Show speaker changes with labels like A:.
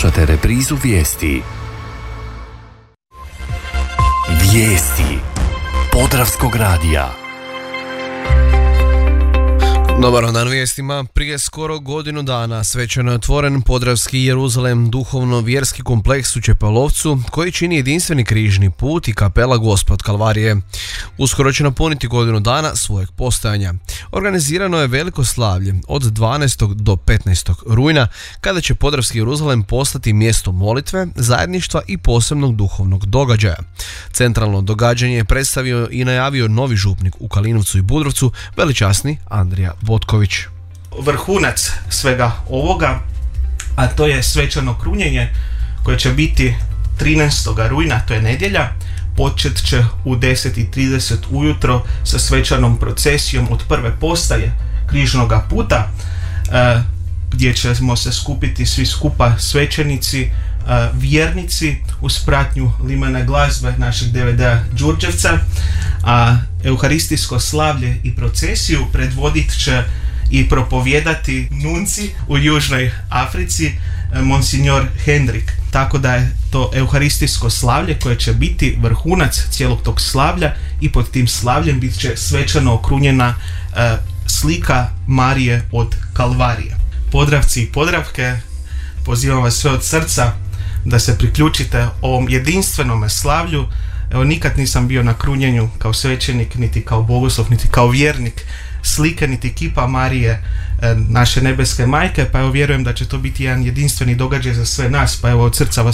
A: Slušate reprizu vijesti. Vijesti Podravskog radija.
B: Dobar dan vijestima. Prije skoro godinu dana svečano je otvoren Podravski Jeruzalem, duhovno-vjerski kompleks u Čepalovcu, koji čini jedinstveni križni put i kapela Gospod Kalvarije. Uskoro će napuniti godinu dana svojeg postojanja. Organizirano je veliko slavlje od 12. do 15. rujna, kada će Podravski Jeruzalem postati mjesto molitve, zajedništva i posebnog duhovnog događaja. Centralno događanje je predstavio i najavio novi župnik u Kalinovcu i Budrovcu, veličasni Andrija Botković.
C: Vrhunac svega ovoga, a to je svečano krunjenje koje će biti 13. rujna, to je nedjelja. Počet će u 10:30 ujutro sa svečanom procesijom od prve postaje križnog puta, gdje ćemo se skupiti svi skupa svećenici, vjernici uz pratnju limene glazbe našeg DVD-a Đurđevca, a euharistijsko slavlje i procesiju predvodit će i propovijedati nunci u Južnoj Africi, monsignor Hendrik. Tako da je to euharistijsko slavlje koje će biti vrhunac cijelog tog slavlja, i pod tim slavljem bit će svečano okrunjena slika Marije od Kalvarije. Podravci i Podravke, pozivam vas sve od srca da se priključite ovom jedinstvenom slavlju. Evo, nikad nisam bio na krunjenju kao svećenik, niti kao bogoslov, niti kao vjernik slike, niti kipa Marije, naše nebeske majke, pa evo vjerujem da će to biti jedan jedinstveni događaj za sve nas, pa evo od srca vas